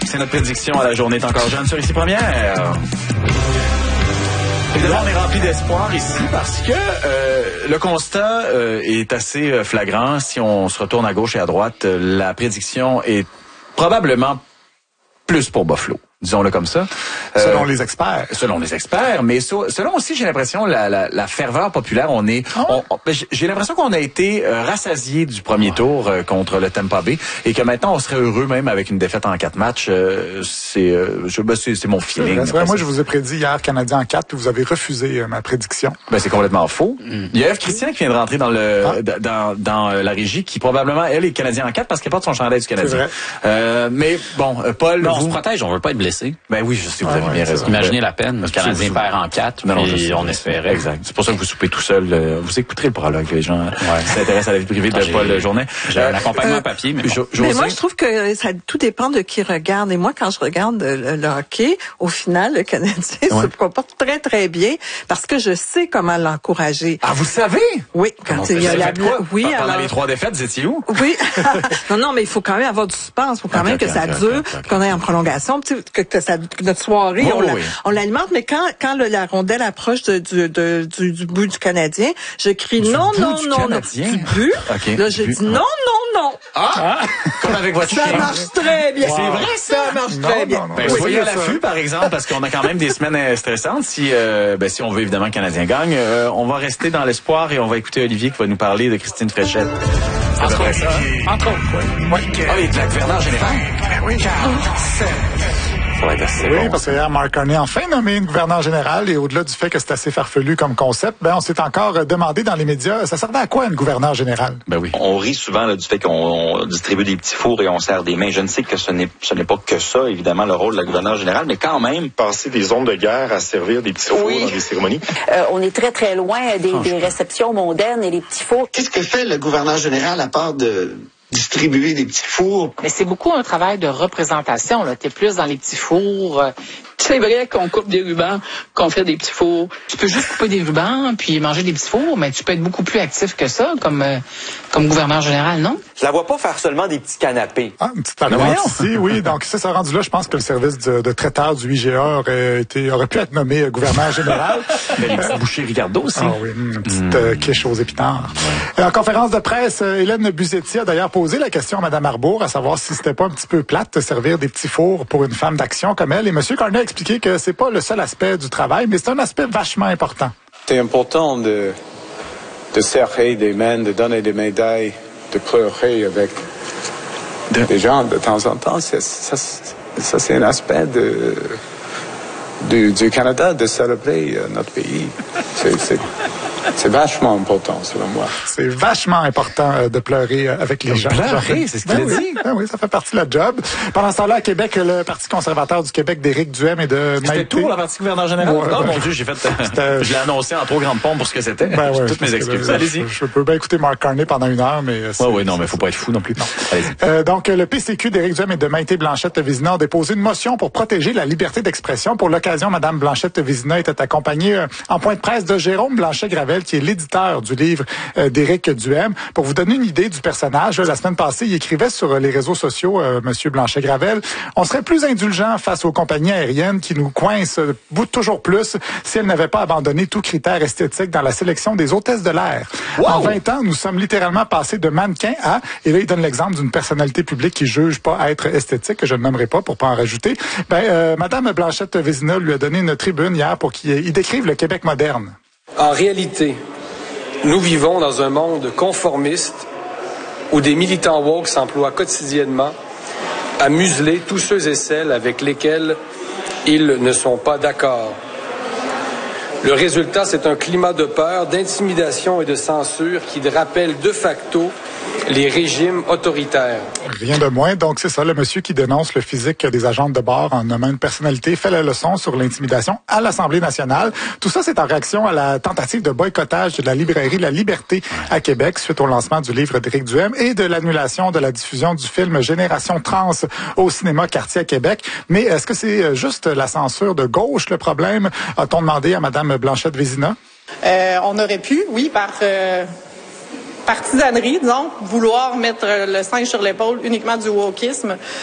c'est notre prédiction à la journée est encore jeune sur Ici Première. Évidemment, on est rempli d'espoir ici parce que le constat est assez flagrant. Si on se retourne à gauche et à droite, la prédiction est probablement plus pour Buffalo. Disons-le comme ça. Selon les experts. Selon les experts, mais selon aussi, j'ai l'impression, la ferveur populaire, j'ai l'impression qu'on a été rassasié du premier tour contre le Tampa Bay et que maintenant, on serait heureux même avec une défaite en 4 matchs. C'est mon feeling. C'est vrai, moi, je vous ai prédit hier Canadien en 4, puis vous avez refusé ma prédiction. C'est complètement faux. Il y a Eve Christian qui vient de rentrer dans la régie, qui probablement, elle, est Canadien en 4 parce qu'elle porte son chandail du Canadien. Mais bon, Paul... on se protège, on veut pas être blessé. Ben oui, je sais, vous avez bien raison. Imaginez la peine. Le Canadien perd en 4, puis on espérait. Exact. C'est pour ça que vous soupez tout seul. Vous écouterez le prologue, les gens qui s'intéressent à la vie privée de Paul Journet. J'ai un accompagnement papier, mais bon. Mais moi, je trouve que ça tout dépend de qui regarde. Et moi, quand je regarde le hockey, au final, le Canadien se comporte très, très bien parce que je sais comment l'encourager. Ah, vous le savez? Oui. Quand il y a la... Oui, pendant les 3 défaites, vous étiez où? Oui. non, mais il faut quand même avoir du suspense. Il faut quand même que ça dure, qu'on aille en prolongation, que notre soirée, on l'alimente, mais quand la rondelle approche du but du Canadien, je crie non. Du but. Okay. Là, je dis non. Comme avec votre chien. Ça marche très bien. C'est vrai, ça marche très bien. Soyez à l'affût, par exemple, parce qu'on a quand même des semaines stressantes. Si on veut évidemment que le Canadien gagne, on va rester dans l'espoir et on va écouter Olivier qui va nous parler de Christine Fréchette. Entre autres. Oui. Et de la gouverneure générale. Oui, parce que hier, Mark Carney a enfin nommé une gouverneure générale et au-delà du fait que c'est assez farfelu comme concept, on s'est encore demandé dans les médias, ça servait à quoi une gouverneure générale? Ben oui. On rit souvent du fait qu'on distribue des petits fours et on serre des mains. Je ne sais que ce n'est pas que ça, évidemment, le rôle de la gouverneure générale, mais quand même... Passer des zones de guerre à servir des petits fours dans des cérémonies. On est très, très loin des réceptions mondaines et les petits fours. Qu'est-ce que fait le gouverneur général à part de distribuer des petits fours? Mais c'est beaucoup un travail de représentation. T'es plus dans les petits fours. C'est vrai qu'on coupe des rubans, qu'on fait des petits fours. Tu peux juste couper des rubans puis manger des petits fours, mais tu peux être beaucoup plus actif que ça comme gouverneur général, non? Je la vois pas faire seulement des petits canapés. Une petite annonce ici, oui. Donc, si ça rendu là, je pense que le service de traiteur du IGA aurait pu être nommé gouverneur général. Les petits bouchers Ricardo aussi. Ah oui, une petite quiche aux épinards. En conférence de presse, Hélène Buzetti a d'ailleurs posé la question à Mme Arbour, à savoir si c'était pas un petit peu plate de servir des petits fours pour une femme d'action comme elle. Et M. Carney a expliqué que c'est pas le seul aspect du travail, mais c'est un aspect vachement important. C'est important de serrer des mains, de donner des médailles, de pleurer avec des gens de temps en temps. Ça c'est un aspect du Canada, de célébrer notre pays. C'est vachement important, selon moi. C'est vachement important de pleurer avec les gens. Pleurer, c'est ce qu'il a dit. Oui, ça fait partie de la job. Pendant ce temps-là, à Québec, le Parti conservateur du Québec d'Éric Duhem et de C'était tout, la partie gouverneur général? Mon Dieu, je l'ai annoncé en trop grande pompe pour ce que c'était. Toutes mes excuses. Allez-y. Je peux bien écouter Mark Carney pendant 1 heure, mais... non, mais faut pas être fou non plus. Non. Allez-y. Donc, le PCQ d'Éric Duhem et de Maïté Blanchette-Vézina ont déposé une motion pour protéger la liberté d'expression. Pour l'occasion, Mme Blanchette-Vézina était accompagnée en point de presse de Jérôme Blanchet-Gravel, qui est l'éditeur du livre d'Éric Duhem. Pour vous donner une idée du personnage, la semaine passée, il écrivait sur les réseaux sociaux, Monsieur Blanchet-Gravel, on serait plus indulgent face aux compagnies aériennes qui nous coincent toujours plus si elles n'avaient pas abandonné tout critère esthétique dans la sélection des hôtesses de l'air. Wow! En 20 ans, nous sommes littéralement passés de mannequin à, et là, il donne l'exemple d'une personnalité publique qui juge pas être esthétique, que je ne nommerai pas pour pas en rajouter. Madame Blanchette-Vézina lui a donné une tribune hier pour qu'il décrive le Québec moderne. En réalité, nous vivons dans un monde conformiste où des militants woke s'emploient quotidiennement à museler tous ceux et celles avec lesquels ils ne sont pas d'accord. Le résultat, c'est un climat de peur, d'intimidation et de censure qui rappelle de facto les régimes autoritaires. Rien de moins. Donc, c'est ça, le monsieur qui dénonce le physique des agentes de bord en nommant une personnalité fait la leçon sur l'intimidation à l'Assemblée nationale. Tout ça, c'est en réaction à la tentative de boycottage de la librairie La Liberté à Québec suite au lancement du livre d'Éric Duhem et de l'annulation de la diffusion du film Génération Trans au cinéma Quartier à Québec. Mais est-ce que c'est juste la censure de gauche le problème? A-t-on demandé à Mme Blanchette-Vézina? On aurait pu, oui, par partisanerie, disons, vouloir mettre le singe sur l'épaule uniquement du wokisme.